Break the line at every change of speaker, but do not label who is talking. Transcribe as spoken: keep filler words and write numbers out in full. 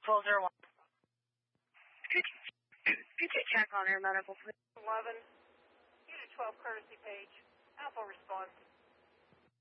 twelve oh one. Could, could you check on her medical, please?
eleven. Unit twelve, courtesy page. Alpha response.